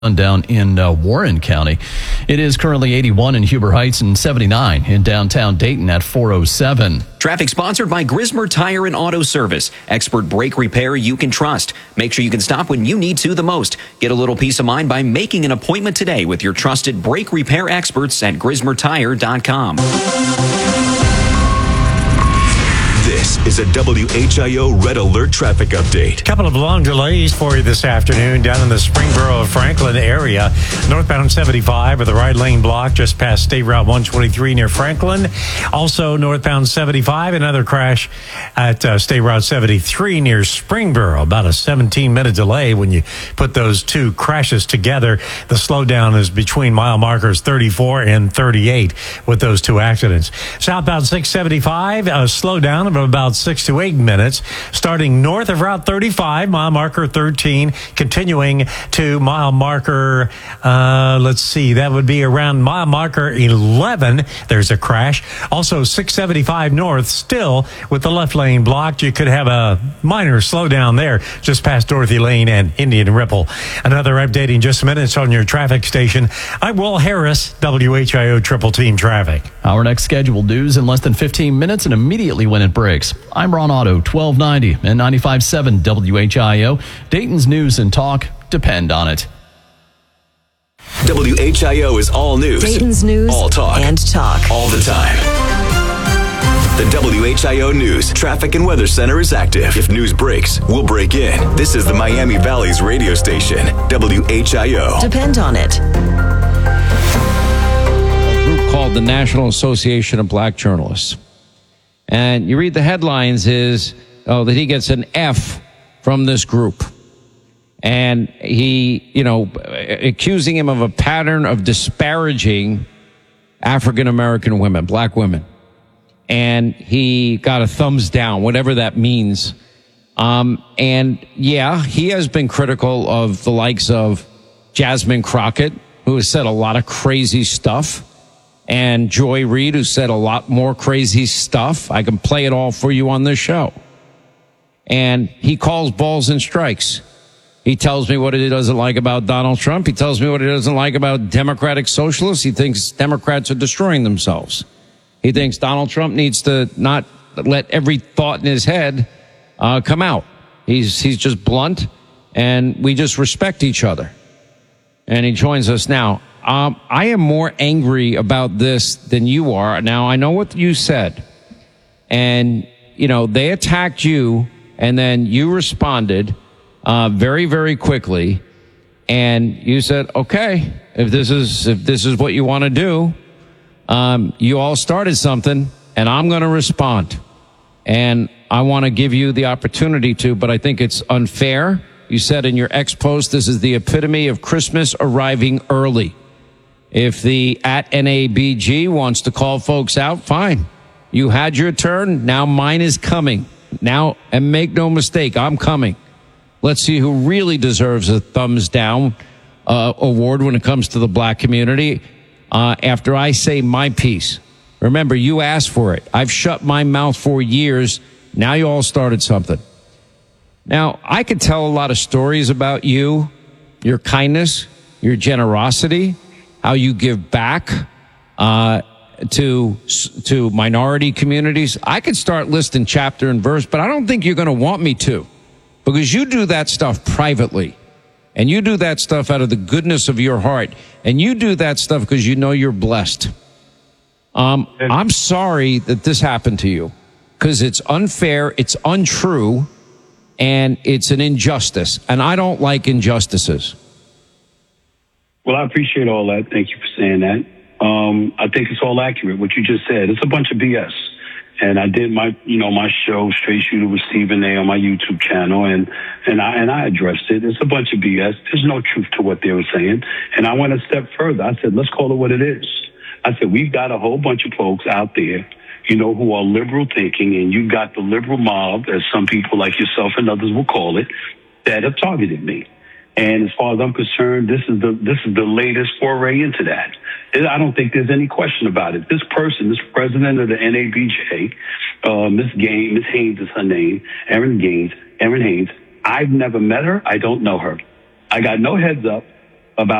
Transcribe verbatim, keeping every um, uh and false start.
down in uh, Warren County. It is currently eighty-one in Huber Heights and seventy-nine in downtown Dayton at four oh seven. Traffic sponsored by Grismer Tire and Auto Service. Expert brake repair you can trust. Make sure you can stop when you need to the most. Get a little peace of mind by making an appointment today with your trusted brake repair experts at grismer tire dot com. This is a W H I O Red Alert traffic update. Couple of long delays for you this afternoon down in the Springboro Franklin area. Northbound seventy-five with the right lane blocked just past State Route one twenty-three near Franklin. Also northbound seventy-five, another crash at uh, State Route seventy-three near Springboro. About a seventeen minute delay when you put those two crashes together. The slowdown is between mile markers thirty-four and thirty-eight with those two accidents. Southbound six seventy-five, a slowdown of about six to eight minutes, starting north of Route thirty-five, mile marker thirteen, continuing to mile marker, uh, let's see, that would be around mile marker eleven. There's a crash. Also, six seventy-five north, still with the left lane blocked. You could have a minor slowdown there just past Dorothy Lane and Indian Ripple. Another update in just a minute. It's on your traffic station. I'm Will Harris, W H I O Triple Team Traffic. Our next scheduled news in less than fifteen minutes and immediately when it breaks. I'm Ron Otto, twelve ninety and ninety-five point seven W H I O. Dayton's news and talk depend on it. W H I O is all news. Dayton's news all talk. And talk. All the time. The W H I O News Traffic and Weather Center is active. If news breaks, we'll break in. This is the Miami Valley's radio station, W H I O. Depend on it. A group called the National Association of Black Journalists. And you read the headlines is, oh, that he gets an F from this group. And he, you know, accusing him of a pattern of disparaging African-American women, black women. And he got a thumbs down, whatever that means. Um, and yeah, he has been critical of the likes of Jasmine Crockett, who has said a lot of crazy stuff. And Joy Reid, who said a lot more crazy stuff. I can play it all for you on this show. And he calls balls and strikes. He tells me what he doesn't like about Donald Trump. He tells me what he doesn't like about Democratic socialists. He thinks Democrats are destroying themselves. He thinks Donald Trump needs to not let every thought in his head uh, come out. He's, he's just blunt, and we just respect each other. And he joins us now. Um, I am more angry about this than you are. Now, I know what you said. And, you know, they attacked you, and then you responded uh, very, very quickly. And you said, okay, if this is if this is what you want to do, um, you all started something, and I'm going to respond. And I want to give you the opportunity to, but I think it's unfair. You said in your ex post, this is the epitome of Christmas arriving early. If the at N A B G wants to call folks out, fine. You had your turn. Now mine is coming. Now, and make no mistake, I'm coming. Let's see who really deserves a thumbs down uh, award when it comes to the black community uh, after I say my piece. Remember, you asked for it. I've shut my mouth for years. Now you all started something. Now, I could tell a lot of stories about you, your kindness, your generosity, how you give back uh, to to minority communities. I could start listing chapter and verse, but I don't think you're going to want me to, because you do that stuff privately, and you do that stuff out of the goodness of your heart, and you do that stuff because you know you're blessed. Um, I'm sorry that this happened to you, because it's unfair, it's untrue, and it's an injustice, and I don't like injustices. Well, I appreciate all that. Thank you for saying that. Um, I think it's all accurate, what you just said. It's a bunch of B S. And I did my, you know, my show, Straight Shooter with Stephen A. on my YouTube channel, and, and I, and I addressed it. It's a bunch of B S. There's no truth to what they were saying. And I went a step further. I said, let's call it what it is. I said, we've got a whole bunch of folks out there, you know, who are liberal thinking, and you've got the liberal mob, as some people like yourself and others will call it, that have targeted me. And as far as I'm concerned, this is the this is the latest foray into that. I don't think there's any question about it. This person, this president of the N A B J, uh, Miss Gaines, Miss Haynes is her name, Erin Gaines, Erin Haynes. I've never met her. I don't know her. I got no heads up.